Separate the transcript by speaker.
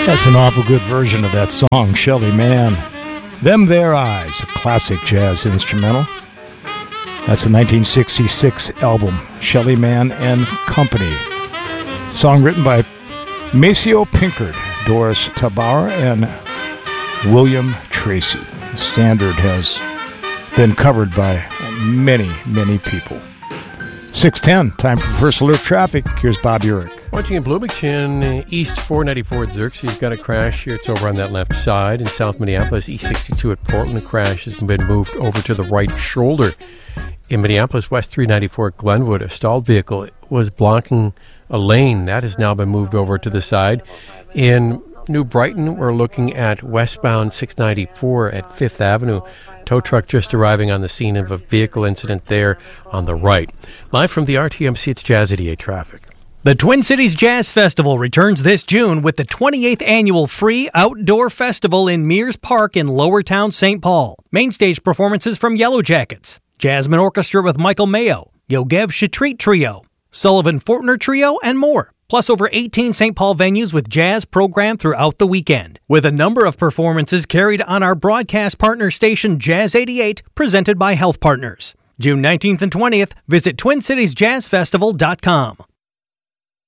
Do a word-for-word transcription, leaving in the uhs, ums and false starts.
Speaker 1: That's an awful good version of that song, Shelly Manne. Them There Eyes, a classic jazz instrumental. That's a nineteen sixty-six album, Shelly Manne and Company. Song written by Maceo Pinkard, Doris Tabar, and William Tracy. The standard has been covered by many, many people. six ten, time for First Alert Traffic. Here's Bob Urich.
Speaker 2: Watching in Bloomington, East four ninety-four at Xerxes, got a crash here. It's over on that left side. In South Minneapolis, East sixty-two at Portland, the crash has been moved over to the right shoulder. In Minneapolis, West three ninety-four at Glenwood, a stalled vehicle was blocking a lane. That has now been moved over to the side. In New Brighton, we're looking at westbound six ninety-four at Fifth Avenue. Tow truck just arriving on the scene of a vehicle incident there on the right. Live from the R T M C, it's Jazz eighty-eight Traffic.
Speaker 3: The Twin Cities Jazz Festival returns this June with the twenty-eighth Annual Free Outdoor Festival in Mears Park in Lowertown, Saint Paul. Main stage performances from Yellow Jackets, Jasmine Orchestra with Michael Mayo, Yogev Shetreat Trio, Sullivan Fortner Trio, and more. Plus over eighteen Saint Paul venues with jazz programmed throughout the weekend, with a number of performances carried on our broadcast partner station Jazz eighty-eight, presented by Health Partners. June nineteenth and twentieth, visit twin cities jazz festival dot com.